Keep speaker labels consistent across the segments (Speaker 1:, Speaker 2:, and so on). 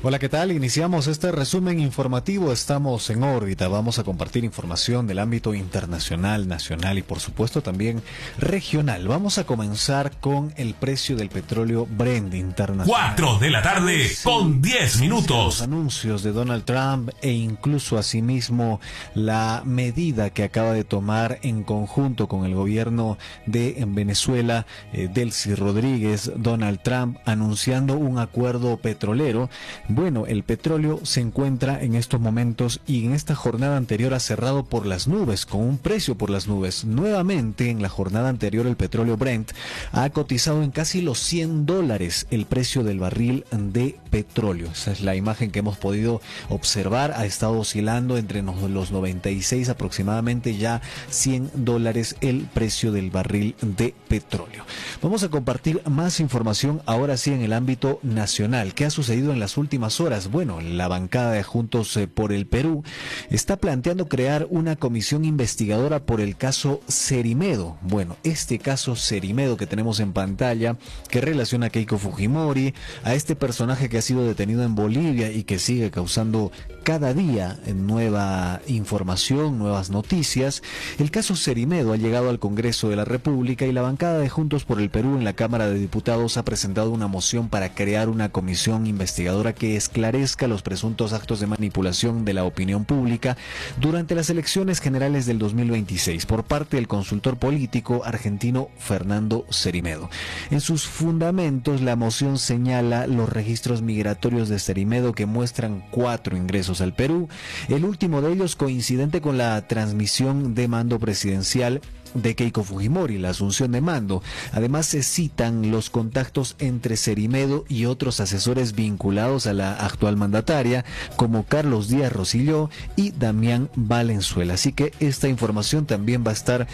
Speaker 1: Hola, ¿qué tal? Iniciamos este resumen informativo. Estamos en órbita. Vamos a compartir información del ámbito internacional, nacional y por supuesto también regional. Vamos a comenzar con el precio del petróleo Brent internacional.
Speaker 2: 4 de la tarde con 10 minutos.
Speaker 1: Los anuncios de Donald Trump e incluso asimismo la medida que acaba de tomar en conjunto con el gobierno de Venezuela, Delcy Rodríguez, Donald Trump, anunciando un acuerdo petrolero. Bueno, el petróleo se encuentra en estos momentos y en esta jornada anterior ha cerrado por las nubes, con un precio por las nubes. Nuevamente, en la jornada anterior, el petróleo Brent ha cotizado en casi los $100 el precio del barril de petróleo. Esa es la imagen que hemos podido observar. Ha estado oscilando entre los 96 aproximadamente ya $100 el precio del barril de petróleo. Vamos a compartir más información ahora sí en el ámbito nacional. ¿Qué ha sucedido en las últimas horas? Bueno, la bancada de Juntos por el Perú está planteando crear una comisión investigadora por el caso Cerimedo. Bueno, este caso Cerimedo que tenemos en pantalla, que relaciona a Keiko Fujimori, a este personaje que ha sido detenido en Bolivia y que sigue causando cada día nueva información, nuevas noticias. El caso Cerimedo ha llegado al Congreso de la República y la bancada de Juntos por el Perú en la Cámara de Diputados ha presentado una moción para crear una comisión investigadora que esclarezca los presuntos actos de manipulación de la opinión pública durante las elecciones generales del 2026 por parte del consultor político argentino Fernando Cerimedo. En sus fundamentos, la moción señala los registros migratorios de Cerimedo que muestran 4 ingresos al Perú, el último de ellos coincidente con la transmisión de mando presidencial de Keiko Fujimori, la asunción de mando. Además se citan los contactos entre Cerimedo y otros asesores vinculados a la actual mandataria, como Carlos Díaz Rosselló y Damián Valenzuela. Así que esta información también va a estar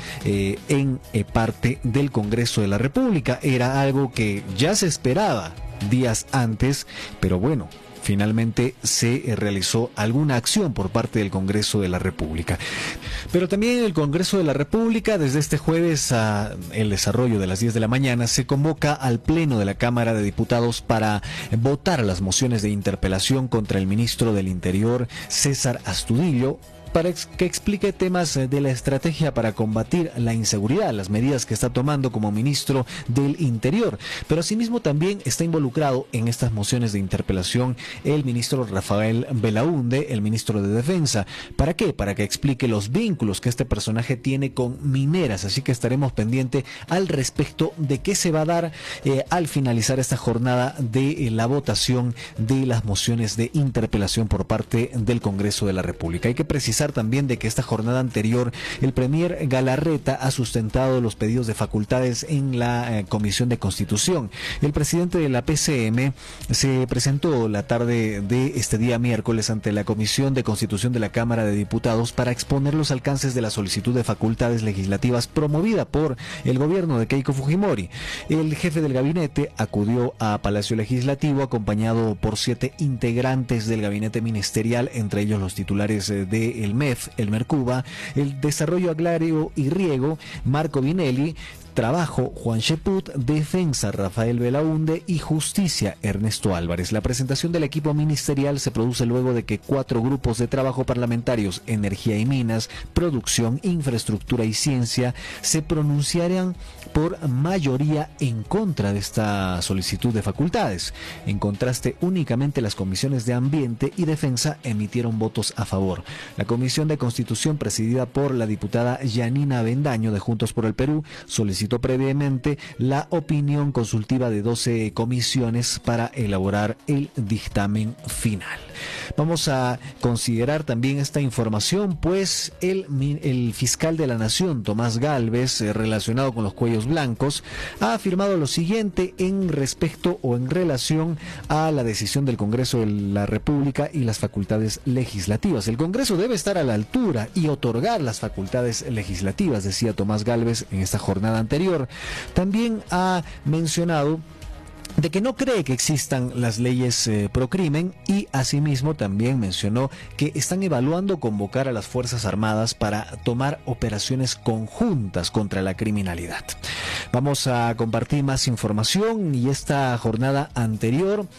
Speaker 1: en parte del Congreso de la República. Era algo que ya se esperaba días antes, pero bueno, finalmente se realizó alguna acción por parte del Congreso de la República. Pero también el Congreso de la República, desde este jueves a el desarrollo de las 10 de la mañana, se convoca al Pleno de la Cámara de Diputados para votar las mociones de interpelación contra el ministro del Interior, César Astudillo, para que explique temas de la estrategia para combatir la inseguridad, las medidas que está tomando como ministro del Interior. Pero asimismo también está involucrado en estas mociones de interpelación el ministro Rafael Belaúnde, el ministro de Defensa. ¿Para qué? Para que explique los vínculos que este personaje tiene con mineras. Así que estaremos pendientes al respecto de qué se va a dar al finalizar esta jornada de la votación de las mociones de interpelación por parte del Congreso de la República. Hay que precisar también de que esta jornada anterior el premier Galarreta ha sustentado los pedidos de facultades en la Comisión de Constitución. El presidente de la PCM se presentó la tarde de este día miércoles ante la Comisión de Constitución de la Cámara de Diputados para exponer los alcances de la solicitud de facultades legislativas promovida por el gobierno de Keiko Fujimori. El jefe del gabinete acudió a Palacio Legislativo acompañado por 7 integrantes del gabinete ministerial, entre ellos los titulares de el MEF, el Mercuba, el Desarrollo Agrario y Riego, Marco Vinelli, Trabajo, Juan Cheput, Defensa, Rafael Belaúnde y Justicia, Ernesto Álvarez. La presentación del equipo ministerial se produce luego de que 4 grupos de trabajo parlamentarios, Energía y Minas, Producción, Infraestructura y Ciencia, se pronunciaran por mayoría en contra de esta solicitud de facultades. En contraste, únicamente las comisiones de Ambiente y Defensa emitieron votos a favor. La Comisión de Constitución, presidida por la diputada Yanina Avendaño de Juntos por el Perú, solicitó previamente la opinión consultiva de 12 comisiones para elaborar el dictamen final. Vamos a considerar también esta información, pues el fiscal de la Nación, Tomás Gálvez, relacionado con los cuellos blancos, ha afirmado lo siguiente en respecto o en relación a la decisión del Congreso de la República y las facultades legislativas. El Congreso debe estar a la altura y otorgar las facultades legislativas, decía Tomás Gálvez en esta jornada anterior. También ha mencionado de que no cree que existan las leyes pro crimen y asimismo también mencionó que están evaluando convocar a las Fuerzas Armadas para tomar operaciones conjuntas contra la criminalidad. Vamos a compartir más información y esta jornada anterior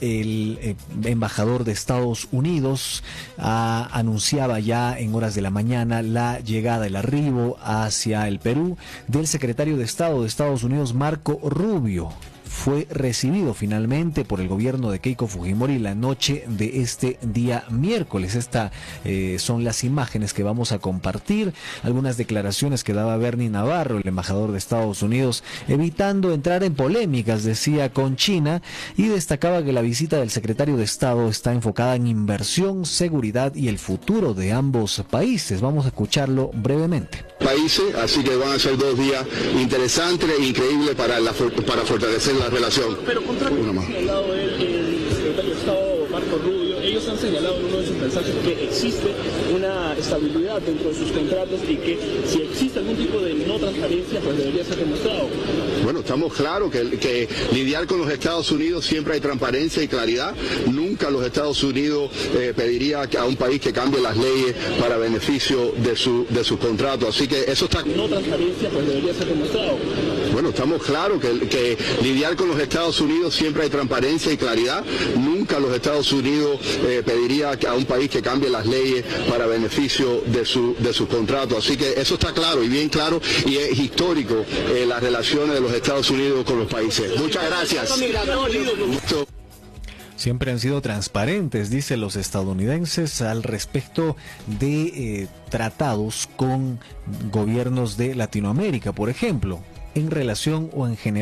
Speaker 1: el embajador de Estados Unidos anunciaba ya en horas de la mañana la llegada, el arribo hacia el Perú del secretario de Estado de Estados Unidos, Marco Rubio. Fue recibido finalmente por el gobierno de Keiko Fujimori la noche de este día miércoles. Estas son las imágenes que vamos a compartir, algunas declaraciones que daba Bernie Navarro, el embajador de Estados Unidos, evitando entrar en polémicas, decía, con China, y destacaba que la visita del secretario de Estado está enfocada en inversión, seguridad y el futuro de ambos países. Vamos a escucharlo brevemente.
Speaker 3: Así que van a ser 2 días interesantes e increíbles para fortalecer la relación.
Speaker 4: Pero contrario ha señalado el secretario de Estado Marco Rubio, ellos han señalado en uno de sus mensajes que existe una estabilidad dentro de sus contratos y que si existe algún tipo de no transparencia, pues debería ser demostrado.
Speaker 3: Bueno, estamos claros que lidiar con los Estados Unidos siempre hay transparencia y claridad. Nunca los Estados Unidos pediría a un país que cambie las leyes para beneficio de sus contratos. Así que eso está...
Speaker 4: No transparencia, pues debería ser demostrado.
Speaker 3: Bueno, estamos claros que lidiar con los Estados Unidos siempre hay transparencia y claridad. Nunca los Estados Unidos pediría a un país que cambie las leyes para beneficio de sus contratos. Así que eso está claro y bien claro, y es histórico las relaciones de los Estados Unidos con los países. Muchas gracias.
Speaker 1: Siempre han sido transparentes, dicen los estadounidenses, al respecto de tratados con gobiernos de Latinoamérica, por ejemplo, en relación o en general